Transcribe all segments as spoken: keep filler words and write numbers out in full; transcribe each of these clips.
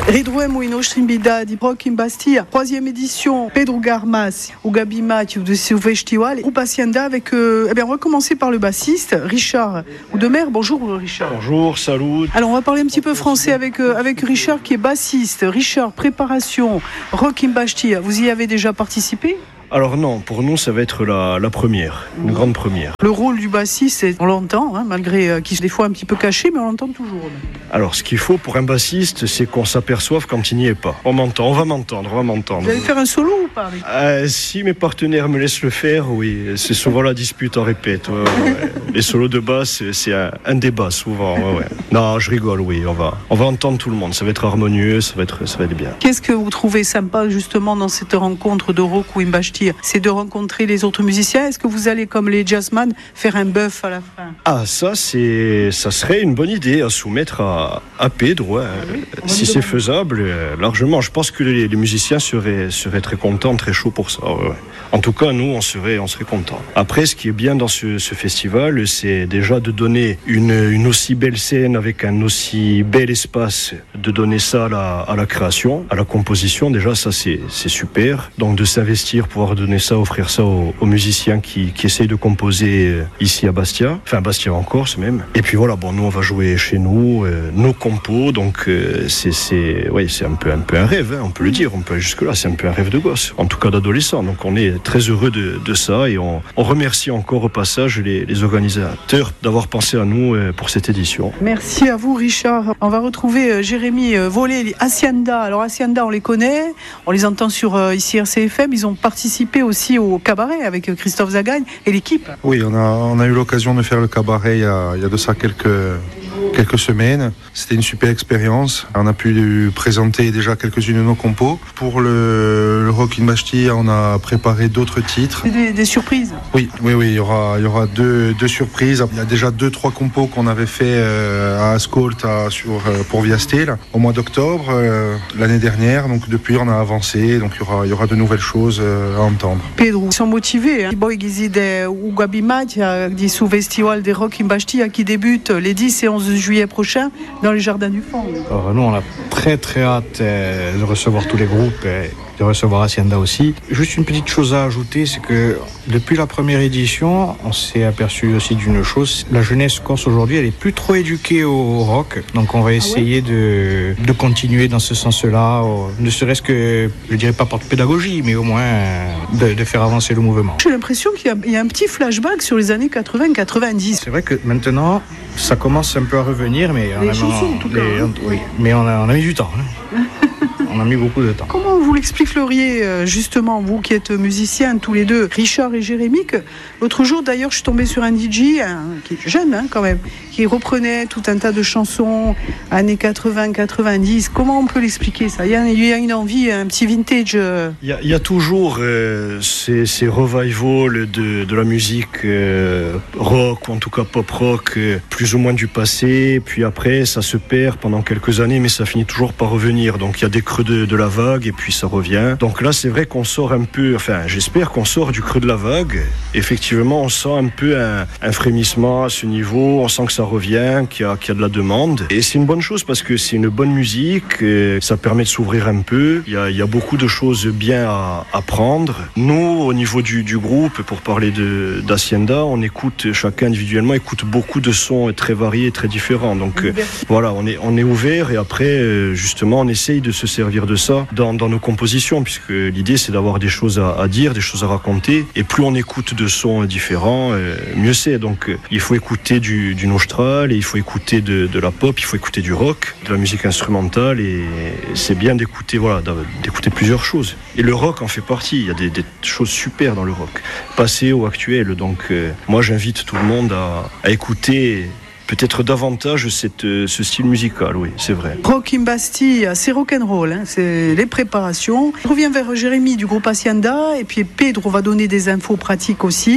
Redruemo in ostrimbida di Rock in Bastia, troisième édition, Pedro Garmas, ou Gabi Mathieu de ce festival, groupe Hacienda avec, euh, eh bien on va commencer par le bassiste, Richard Oudemer. Bonjour Richard. Bonjour, salut. Alors on va parler un petit peu français avec, euh, avec Richard qui est bassiste. Richard, préparation, Rock in Bastia, vous y avez déjà participé ? Alors non, pour nous ça va être la, la première, une grande première. Le rôle du bassiste, on l'entend, hein, malgré euh, qu'il est des fois un petit peu caché, mais on l'entend toujours. Alors ce qu'il faut pour un bassiste, c'est qu'on s'aperçoive quand il n'y est pas. On m'entend, on va m'entendre, on va m'entendre. Vous allez faire un solo ou pas avec... euh, Si mes partenaires me laissent le faire, oui. C'est souvent la dispute, on répète. Ouais, ouais, ouais. Les solos de basse, c'est un, un débat souvent. Ouais, ouais. Non, je rigole, oui. On va, on va entendre tout le monde. Ça va être harmonieux, ça va être, ça va être bien. Qu'est-ce que vous trouvez sympa justement dans cette rencontre de Rock in Bastia ? C'est de rencontrer les autres musiciens. Est-ce que vous allez, comme les jazzman, faire un bœuf à la fin ? Ah, ça, c'est, ça serait une bonne idée à soumettre à, à Pedro. Hein. Ah oui, si c'est faisable, euh, largement. Je pense que les, les musiciens seraient, seraient très contents, très chauds pour ça. Ouais, ouais. En tout cas, nous, on serait, on serait contents. Après, ce qui est bien dans ce, ce festival, c'est déjà de donner une, une aussi belle scène avec un aussi bel espace, de donner ça à la, à la création, à la composition. Déjà, ça, c'est, c'est super. Donc, de s'investir, pouvoir donner ça, offrir ça aux, aux musiciens qui, qui essayent de composer ici à Bastia, enfin Bastia en Corse même. Et puis voilà, bon, nous on va jouer chez nous, euh, nos compos, donc euh, c'est, c'est, ouais, c'est un peu, un peu un rêve, hein, on peut le dire, on peut aller jusque là, c'est un peu un rêve de gosse, en tout cas d'adolescent. Donc on est très heureux de, de ça et on, on remercie encore au passage les, les organisateurs d'avoir pensé à nous euh, pour cette édition. Merci à vous Richard. On va retrouver euh, Jérémy euh, Volé, Hacienda. Alors Hacienda, on les connaît, on les entend sur euh, ici R C F M, ils ont participé aussi au cabaret avec Christophe Zagagne et l'équipe. Oui, on a, on a eu l'occasion de faire le cabaret il y a, il y a de ça quelques, quelques semaines. C'était une super expérience. On a pu présenter déjà quelques-unes de nos compos. Pour le, le Rock in Bastia, on a préparé d'autres titres. Des, des surprises. Oui, oui, oui, il y aura, il y aura deux, deux surprises. Il y a déjà deux, trois compos qu'on avait fait euh, à Ascolta sur, euh, pour Viastel au mois d'octobre euh, l'année dernière. Donc depuis, on a avancé. Donc il y aura, il y aura de nouvelles choses euh, à entendre. Pedro, ils sont motivés. Hein. Poi gizide Gabi Mathieu du sous-festival des Rock in Bastia qui débute les dix et onze juillet prochains dans les Jardins du Fond. Alors, nous, on a très très hâte euh, de recevoir tous les groupes et de recevoir Hacienda aussi. Juste une petite chose à ajouter, c'est que depuis la première édition, on s'est aperçu aussi d'une chose. La jeunesse corse aujourd'hui, elle est plus trop éduquée au rock. Donc on va essayer ah ouais de, de continuer dans ce sens-là, ne serait-ce que, je dirais pas par pédagogie, mais au moins de, de faire avancer le mouvement. J'ai l'impression qu'il y a, il y a un petit flashback sur les années quatre-vingts quatre-vingt-dix. C'est vrai que maintenant, ça commence un peu à revenir, mais les on a, chansons, en tout cas. Les, oui, mais on a, on a mis du temps. Hein. On a mis beaucoup de temps. Comment vous l'expliqueriez, justement, vous qui êtes musiciens tous les deux, Richard et Jérémy, que l'autre jour, d'ailleurs, je suis tombée sur un D J, un, qui est jeune hein, quand même, qui reprenait tout un tas de chansons années quatre-vingts quatre-vingt-dix. Comment on peut l'expliquer ça ? Il y a, il y a une envie, un petit vintage. Euh... Il, y a, il y a toujours euh, ces, ces revivals de, de la musique euh, rock, ou en tout cas pop rock, euh, plus ou moins du passé. Puis après, ça se perd pendant quelques années, mais ça finit toujours par revenir. Donc il y a des creux de, de la vague et puis ça revient. Donc là, c'est vrai qu'on sort un peu, enfin, j'espère qu'on sort du creux de la vague. Effectivement, on sent un peu un, un frémissement à ce niveau. On sent que ça revient, qu'il y a, qu'il y a de la demande. Et c'est une bonne chose parce que c'est une bonne musique. Et ça permet de s'ouvrir un peu. Il y a, il y a beaucoup de choses bien à apprendre. Nous, au niveau du, du groupe, pour parler de, d'Hacienda, on écoute, chacun individuellement, écoute beaucoup de sons très variés, très différents. Donc euh, voilà, on est, on est ouvert et après, euh, justement, on essaye de se servir de ça dans, dans nos compositions, puisque l'idée c'est d'avoir des choses à, à dire, des choses à raconter, et plus on écoute de sons différents, euh, mieux c'est. Donc euh, il faut écouter du, du nostral, et il faut écouter de, de la pop, il faut écouter du rock, de la musique instrumentale, et c'est bien d'écouter, voilà, d'écouter plusieurs choses. Et le rock en fait partie, il y a des, des choses super dans le rock, passé ou actuel. Donc euh, moi j'invite tout le monde à, à écouter peut-être davantage cette, ce style musical, oui, c'est vrai. Rock in Bastia, c'est rock'n'roll, hein, c'est les préparations. Je reviens vers Jérémy du groupe Hacienda, et puis Pedro va donner des infos pratiques aussi.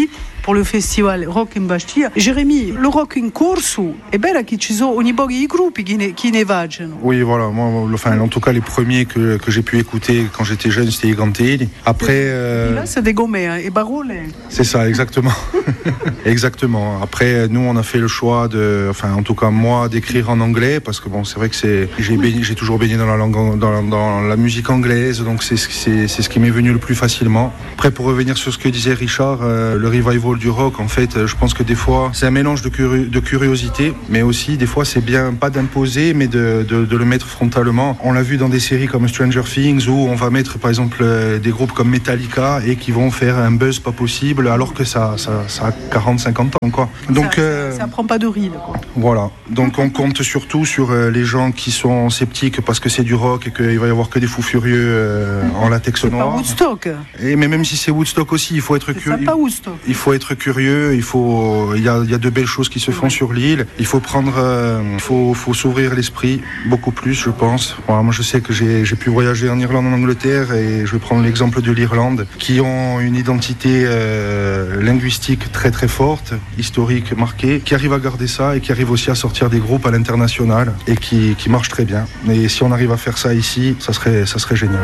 pour le festival Rock in Bastia. Jérémy, le rock in corso, è bella che ci sono ogni pochi gruppi che ne, che ne vaggiano. Oui, voilà. Moi, enfin, en tout cas, les premiers que, que j'ai pu écouter quand j'étais jeune, c'était i Gantelli. Après. Euh... Là, c'est des gommets, hein, et Barole. C'est ça, exactement. Exactement. Après, nous, on a fait le choix de, enfin, en tout cas, moi, d'écrire en anglais, parce que bon, c'est vrai que c'est, j'ai, baigné, j'ai toujours baigné dans la langue, dans, dans la musique anglaise, donc c'est, c'est, c'est ce qui m'est venu le plus facilement. Après, pour revenir sur ce que disait Richard, euh, le revival du rock, en fait, je pense que des fois, c'est un mélange de, curi- de curiosité, mais aussi, des fois, c'est bien pas d'imposer, mais de, de, de le mettre frontalement. On l'a vu dans des séries comme Stranger Things, où on va mettre, par exemple, des groupes comme Metallica et qui vont faire un buzz pas possible, alors que ça, ça, ça a quarante cinquante ans, quoi. Donc, ça, euh, ça prend pas de ride, quoi. Voilà. Donc, on compte surtout sur euh, les gens qui sont sceptiques parce que c'est du rock et qu'il va y avoir que des fous furieux euh, en latex c'est noir. Pas Woodstock. Et mais même si c'est Woodstock aussi, il faut être curieux. Pas Woodstock. Il faut être curieux. Il faut. Il y a, il y a de belles choses qui se font ouais. sur l'île. Il faut prendre. Euh, il faut, faut s'ouvrir l'esprit beaucoup plus, je pense. Voilà, moi, je sais que j'ai, j'ai pu voyager en Irlande, en Angleterre, et je vais prendre l'exemple de l'Irlande, qui ont une identité euh, linguistique très très forte, historique marquée, qui arrive à garder ça et qui arrive aussi à sortir des groupes à l'international et qui, qui marchent très bien. Et si on arrive à faire ça ici, ça serait, ça serait génial.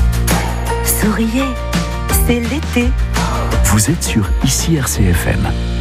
Souriez, c'est l'été. Vous êtes sur Ici R C F M.